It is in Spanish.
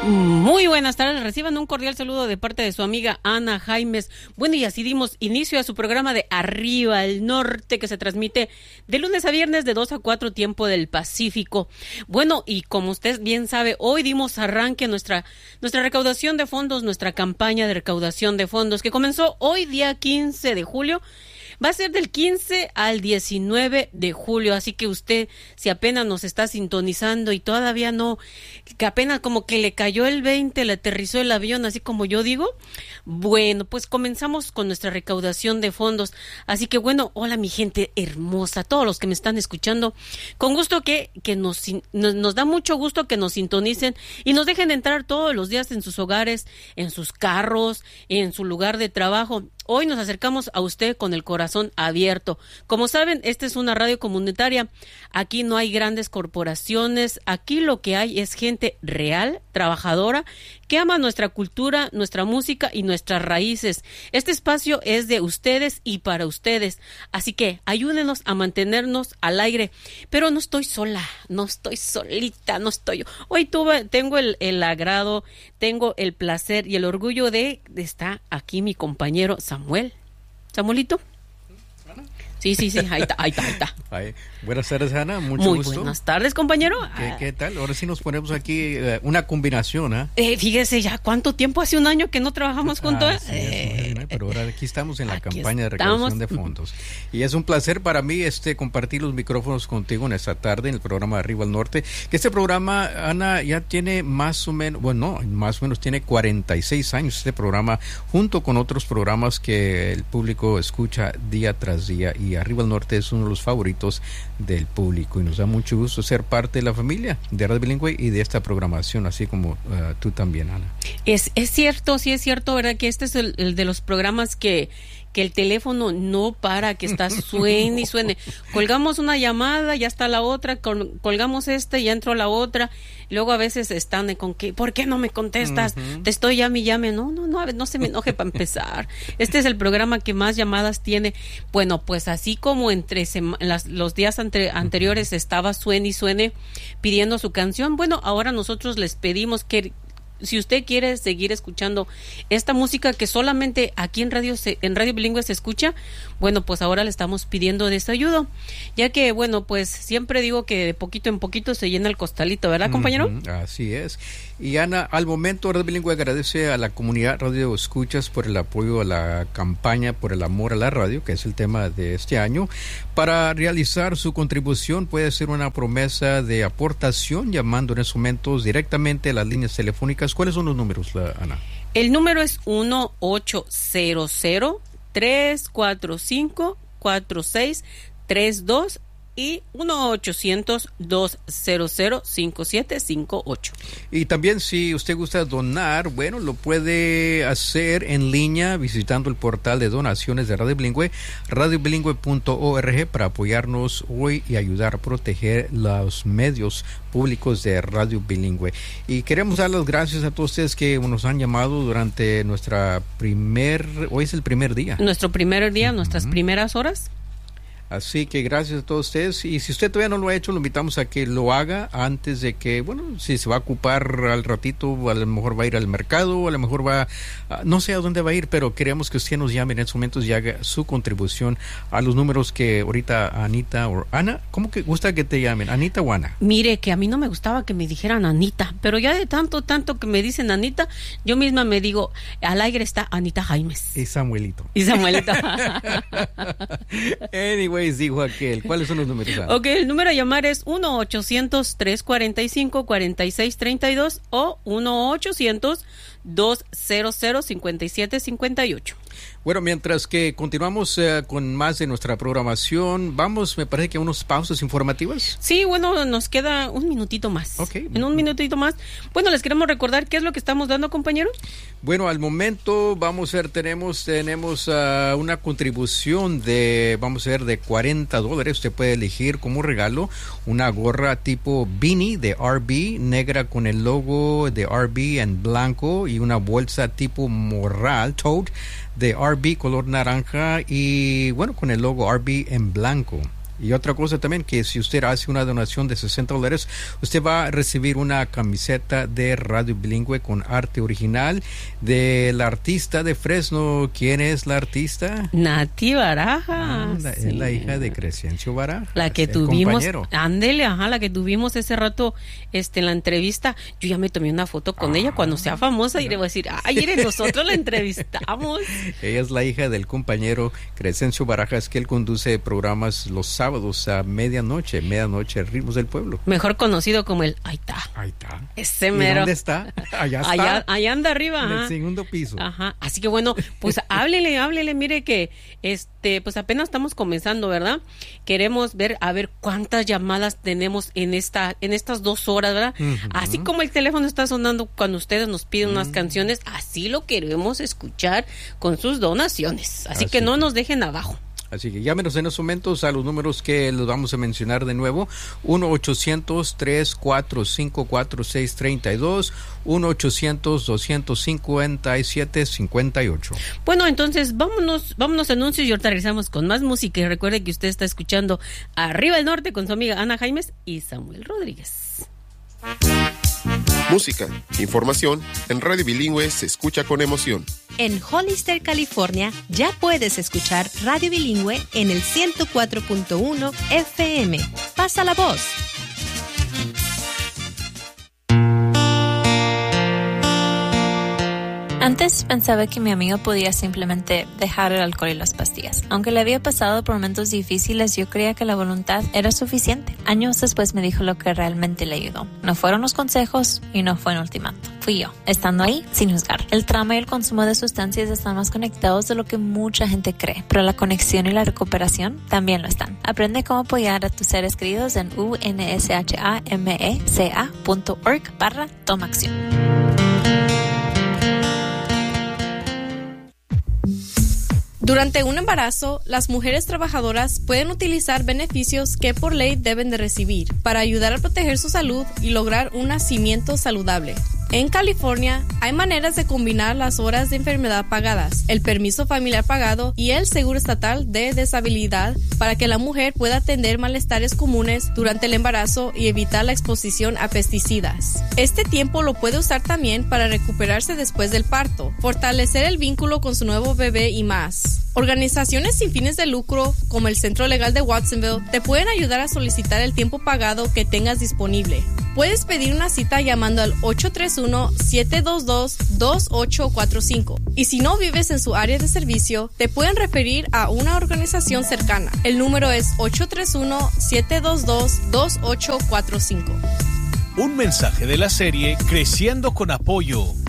Muy buenas tardes, reciban un cordial saludo de parte de su amiga Ana Jaimes. Bueno, y así dimos inicio a su programa de Arriba el Norte, que se transmite de lunes a viernes de 2 a 4 tiempo del Pacífico. Bueno, y como usted bien sabe, hoy dimos arranque a nuestra recaudación de fondos, nuestra campaña de recaudación de fondos, que comenzó hoy día 15 de julio. Va a ser del 15 al 19 de julio, así que usted, si apenas nos está sintonizando y todavía no, que apenas como que le cayó el 20, le aterrizó el avión, así como yo digo, bueno, pues comenzamos con nuestra recaudación de fondos. Así que bueno, hola mi gente hermosa, todos los que me están escuchando, con gusto que nos da mucho gusto que nos sintonicen y nos dejen entrar todos los días en sus hogares, en sus carros, en su lugar de trabajo. Hoy nos acercamos a usted con el corazón abierto. Como saben, esta es una radio comunitaria. Aquí no hay grandes corporaciones. Aquí lo que hay es gente real, trabajadora, que ama nuestra cultura, nuestra música y nuestras raíces. Este espacio es de ustedes y para ustedes. Así que ayúdenos a mantenernos al aire. Pero no estoy sola, no estoy solita, no estoy. Hoy tengo el agrado, tengo el placer y el orgullo de estar aquí mi compañero Samuel. Samuelito. Sí, ahí está. Ay, buenas tardes, Ana, mucho Muy gusto. Buenas tardes, compañero. ¿Qué tal? Ahora sí nos ponemos aquí una combinación, ¿ah? Fíjese ya cuánto tiempo, hace un año que no trabajamos juntos. Pero ahora aquí estamos en la campaña de recaudación de fondos. Y es un placer para mí compartir los micrófonos contigo en esta tarde en el programa Arriba al Norte. Que este programa, Ana, ya tiene más o menos tiene 46 años este programa, junto con otros programas que el público escucha día tras día. Y Arriba al Norte es uno de los favoritos del público y nos da mucho gusto ser parte de la familia de Radio Bilingüe y de esta programación, así como tú también, Ana. Es cierto, sí es cierto, ¿verdad? Que este es el de los programas que el teléfono no para, que está suene y suene. Colgamos una llamada, ya está la otra, colgamos y ya entró la otra. Luego a veces están con que, ¿por qué no me contestas? Te estoy llame. No, a ver, no se me enoje para empezar. Este es el programa que más llamadas tiene. Bueno, pues así como entre los días anteriores estaba suene y suene pidiendo su canción, bueno, ahora nosotros les pedimos que si usted quiere seguir escuchando esta música que solamente aquí en Radio Bilingüe se escucha, bueno, pues ahora le estamos pidiendo de esa ayuda, ya que, bueno, pues siempre digo que de poquito en poquito se llena el costalito, ¿verdad, compañero? Así es. Y Ana, al momento Radio Bilingüe agradece a la comunidad Radio Escuchas por el apoyo a la campaña por el amor a la radio, que es el tema de este año. Para realizar su contribución puede ser una promesa de aportación llamando en esos momentos directamente a las líneas telefónicas. ¿Cuáles son los números, Ana? El número es 1-800-345-4632 y 1-800-200-5758. Y también si usted gusta donar, bueno, lo puede hacer en línea visitando el portal de donaciones de Radio Bilingüe, radiobilingüe.org, para apoyarnos hoy y ayudar a proteger los medios públicos de Radio Bilingüe. Y queremos dar las gracias a todos ustedes que nos han llamado durante hoy es el primer día. Nuestro primer día, nuestras primeras horas. Así que gracias a todos ustedes, y si usted todavía no lo ha hecho, lo invitamos a que lo haga antes de que, bueno, si se va a ocupar al ratito, a lo mejor va a ir al mercado, a lo mejor no sé a dónde va a ir, pero queremos que usted nos llame en estos momentos y haga su contribución a los números que ahorita Anita o Ana, ¿cómo que gusta que te llamen? ¿Anita o Ana? Mire, que a mí no me gustaba que me dijeran Anita, pero ya de tanto que me dicen Anita, yo misma me digo, al aire está Anita Jaimes. Y Samuelito. Anyway, dijo aquel. ¿Cuáles son los números? Ok, el número a llamar es 1-800-345-4632 o 1-800-200-5758. Bueno, mientras que continuamos con más de nuestra programación, me parece que a unas pausas informativas. Sí, bueno, nos queda un minutito más. Okay. En un minutito más. Bueno, les queremos recordar qué es lo que estamos dando, compañero. Bueno, al momento tenemos una contribución de $40. Usted puede elegir como regalo una gorra tipo beanie de RB, negra con el logo de RB en blanco, y una bolsa tipo morral, tote, de RB color naranja y, bueno, con el logo RB en blanco. Y otra cosa también, que si usted hace una donación de $60, usted va a recibir una camiseta de Radio Bilingüe con arte original de la artista de Fresno. ¿Quién es la artista? Nati Barajas. Es la hija de Crescencio Barajas. La que tuvimos, ándele, la que tuvimos ese rato en la entrevista. Yo ya me tomé una foto con ella. Cuando sea famosa y le voy a decir, ayer nosotros la entrevistamos. Ella es la hija del compañero Crescencio Barajas, que él conduce programas los sábados a medianoche, Ritmos del Pueblo. Mejor conocido como el Ahí está. Ese mero. ¿Dónde está? Allá está. Allá anda arriba. En el segundo piso. Ajá. Así que bueno, pues háblele, mire que pues apenas estamos comenzando, ¿verdad? Queremos ver cuántas llamadas tenemos en estas 2 horas, ¿verdad? Uh-huh. Así como el teléfono está sonando cuando ustedes nos piden unas canciones, así lo queremos escuchar con sus donaciones. Así que no nos dejen abajo. Así que llámenos en estos momentos a los números que los vamos a mencionar de nuevo: 1-800-345-4632, 1-800-257-58. Bueno, entonces vámonos a anuncios y ahorita regresamos con más música. Y recuerde que usted está escuchando Arriba el Norte con su amiga Ana Jaimes y Samuel Rodríguez. Música, información, en Radio Bilingüe se escucha con emoción. En Hollister, California, ya puedes escuchar Radio Bilingüe en el 104.1 FM. Pasa la voz. Antes pensaba que mi amigo podía simplemente dejar el alcohol y las pastillas. Aunque le había pasado por momentos difíciles, yo creía que la voluntad era suficiente. Años después me dijo lo que realmente le ayudó. No fueron los consejos y no fue un ultimátum. Fui yo, estando ahí sin juzgar. El trauma y el consumo de sustancias están más conectados de lo que mucha gente cree, pero la conexión y la recuperación también lo están. Aprende cómo apoyar a tus seres queridos en unshameca.org/toma acción. Durante un embarazo, las mujeres trabajadoras pueden utilizar beneficios que por ley deben de recibir para ayudar a proteger su salud y lograr un nacimiento saludable. En California, hay maneras de combinar las horas de enfermedad pagadas, el permiso familiar pagado y el seguro estatal de deshabilidad para que la mujer pueda atender malestares comunes durante el embarazo y evitar la exposición a pesticidas. Este tiempo lo puede usar también para recuperarse después del parto, fortalecer el vínculo con su nuevo bebé y más. Organizaciones sin fines de lucro, como el Centro Legal de Watsonville, te pueden ayudar a solicitar el tiempo pagado que tengas disponible. Puedes pedir una cita llamando al 831-722-2845. Y si no vives en su área de servicio, te pueden referir a una organización cercana. El número es 831-722-2845. Un mensaje de la serie Creciendo con Apoyo